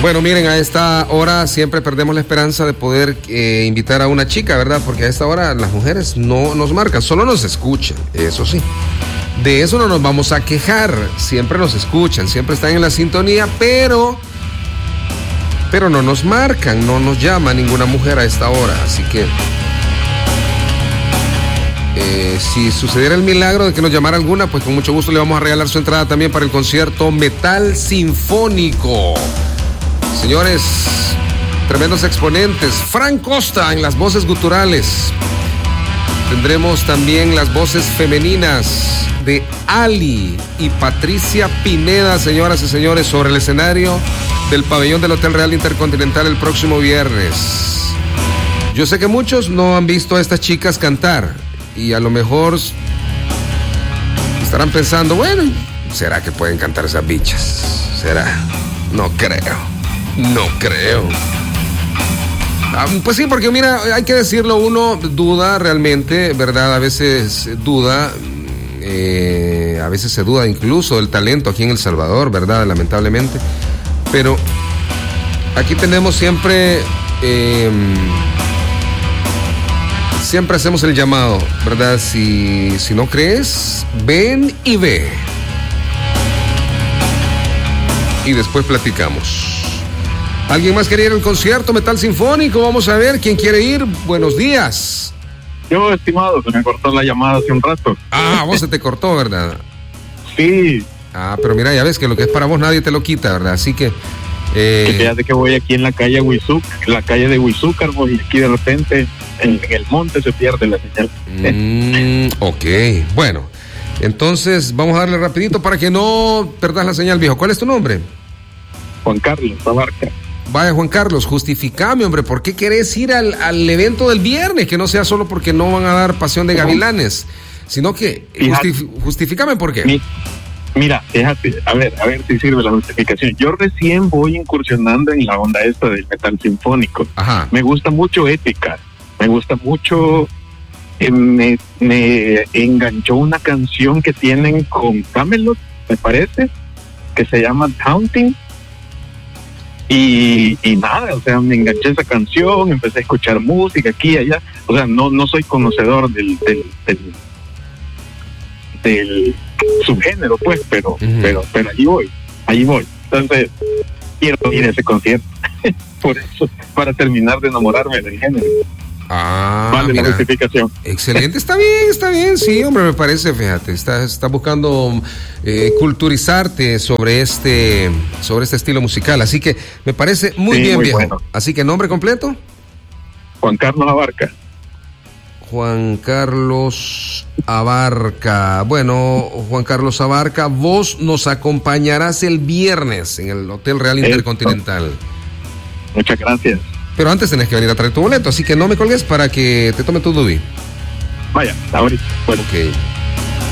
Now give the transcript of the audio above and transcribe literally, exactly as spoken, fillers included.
Bueno, miren, a esta hora siempre perdemos la esperanza de poder eh, invitar a una chica, ¿verdad? Porque a esta hora las mujeres no nos marcan, solo nos escuchan, eso sí. De eso no nos vamos a quejar, siempre nos escuchan, siempre están en la sintonía, pero, pero no nos marcan, no nos llama ninguna mujer a esta hora, así que eh, si sucediera el milagro de que nos llamara alguna, pues con mucho gusto le vamos a regalar su entrada también para el concierto Metal Sinfónico. Señores, tremendos exponentes. Frank Costa en las voces guturales. Tendremos también las voces femeninas de Ali y Patricia Pineda, señoras y señores, sobre el escenario del pabellón del Hotel Real Intercontinental el próximo viernes. Yo sé que muchos no han visto a estas chicas cantar y a lo mejor estarán pensando, bueno, ¿será que pueden cantar esas bichas? ¿Será? No creo. No creo. Ah, pues sí, porque mira, hay que decirlo, uno duda realmente, ¿verdad? A veces duda, eh, a veces se duda incluso del talento aquí en El Salvador, ¿verdad? Lamentablemente. Pero aquí tenemos siempre, eh, siempre hacemos el llamado, ¿verdad? Si, si no crees, ven y ve. Y después platicamos. ¿Alguien más quería ir al concierto Metal Sinfónico? Vamos a ver, ¿quién quiere ir? Buenos días. Yo, estimado, se me cortó la llamada hace un rato. Ah, vos se te cortó, ¿verdad? Sí. Ah, pero mira, ya ves que lo que es para vos nadie te lo quita, ¿verdad? Así que... Eh... que fíjate que voy aquí en la calle Huizúcar, la calle de Huizúcar, y aquí de repente en, en el monte se pierde la señal. Mm, ok, bueno. Entonces, vamos a darle rapidito para que no perdas la señal, viejo. ¿Cuál es tu nombre? Juan Carlos Abarca. Vaya, Juan Carlos, justificame, hombre, ¿por qué querés ir al, al evento del viernes? Que no sea solo porque no van a dar Pasión de Gavilanes, sino que justif- justificame por qué. Mi, mira, fíjate, a ver, a ver si sirve la justificación. Yo recién voy incursionando en la onda esta del metal sinfónico. Ajá. Me gusta mucho Épica, me gusta mucho, eh, me, me enganchó una canción que tienen con Camelot, me parece, que se llama Taunting. Y, y nada, o sea, me enganché a esa canción, empecé a escuchar música aquí y allá. O sea, no, no soy conocedor del, del, del, del subgénero, pues, pero, uh-huh. pero, pero allí voy, allí voy. Entonces, quiero ir a ese concierto. Por eso, para terminar de enamorarme del género. Ah, vale, mira, la justificación. Excelente, está bien, está bien, sí, hombre, me parece, fíjate, estás está buscando eh, culturizarte sobre este, sobre este estilo musical, así que me parece muy sí, bien, muy viejo. Bueno. Así que, ¿nombre completo? Juan Carlos Abarca. Juan Carlos Abarca. Bueno, Juan Carlos Abarca, vos nos acompañarás el viernes en el Hotel Real Intercontinental. Eso. Muchas gracias. Pero antes tenés que venir a traer tu boleto, así que no me colgues para que te tome tu dubi. Vaya, ahorita. Bueno. Ok.